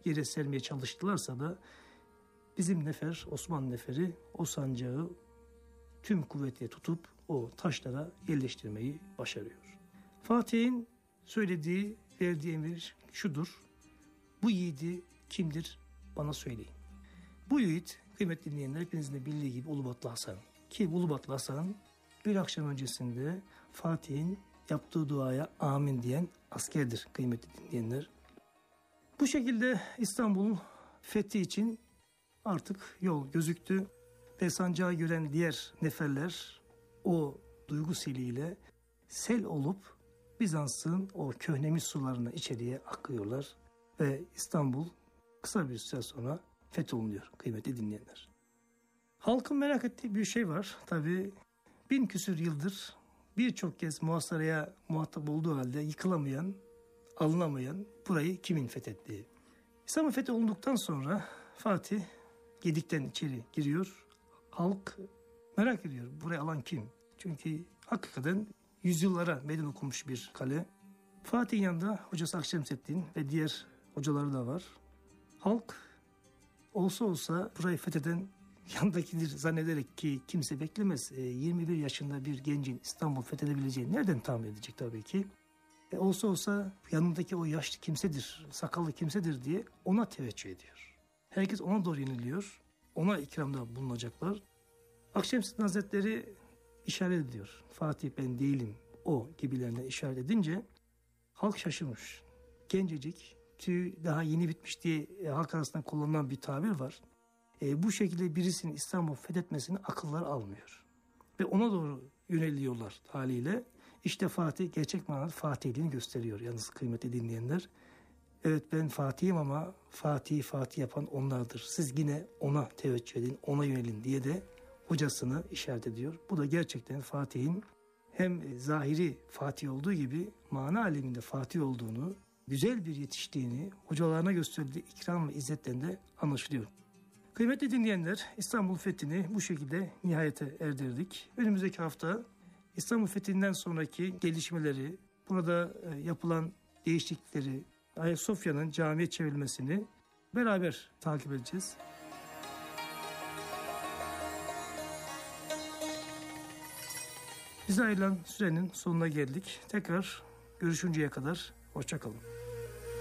yere sermeye çalıştılarsa da bizim nefer, Osmanlı neferi o sancağı tüm kuvvetiyle tutup o taşlara yerleştirmeyi başarıyor. Fatih'in söylediği, verdiği emir şudur: bu yiğidi kimdir bana söyleyin. Bu yiğit, kıymetli dinleyenler, hepinizin de bildiği gibi Ulubatlı Hasan. Ki Ulubatlı Hasan bir akşam öncesinde Fatih'in yaptığı duaya amin diyen askerdir kıymetli dinleyenler. Bu şekilde İstanbul fethi için artık yol gözüktü ve sancağı gören diğer neferler o duygu seliyle sel olup Bizans'ın o köhnemiş sularına içeriye akıyorlar ve İstanbul kısa bir süre sonra fetholunuyor kıymetli dinleyenler. Halkın merak ettiği bir şey var. Tabii 1000 küsür yıldır birçok kez muhasaraya muhatap olduğu halde yıkılamayan, alınamayan burayı kimin fethettiği. İstanbul fethedildikten sonra Fatih Gedik'ten içeri giriyor. Halk merak ediyor, burayı alan kim? Çünkü hakikaten yüzyıllara meydan okumuş bir kale. Fatih'in yanında hocası Akşemseddin ve diğer hocaları da var. Halk olsa burayı fetheden yandakidir zannederek, ki kimse beklemez. 21 yaşında bir gencin İstanbul fethedebileceğini nereden tahmin edecek tabii ki. Olsa yanındaki o yaşlı kimsedir, sakallı kimsedir diye ona teveccüh ediyor. Herkes ona doğru yeniliyor. Ona ikramda bulunacaklar. Akşemseddin Hazretleri işaret ediyor. Fatih ben değilim, o gibilerine işaret edince halk şaşırmış. Gencecik, tüy daha yeni bitmiş diye halk arasında kullanılan bir tabir var. Bu şekilde birisinin İstanbul fethetmesini akıllar almıyor. Ve ona doğru yöneliyorlar haliyle. İşte Fatih gerçek manada Fatihliğini gösteriyor. Yalnız kıymetli dinleyenler, evet ben Fatih'im ama Fatih yapan onlardır. Siz yine ona teveccüh edin, ona yönelin diye de hocasını işaret ediyor. Bu da gerçekten Fatih'in hem zahiri Fatih olduğu gibi mana aleminde Fatih olduğunu, güzel bir yetiştiğini, hocalarına gösterdiği ikram ve izzetten de anlaşılıyor. Kıymetli dinleyenler, İstanbul fethini bu şekilde nihayete erdirdik. Önümüzdeki hafta İstanbul fethinden sonraki gelişmeleri, burada yapılan değişiklikleri, Ayasofya'nın camiye çevrilmesini beraber takip edeceğiz. Bize ayrılan sürenin sonuna geldik. Tekrar görüşünceye kadar hoşça kalın.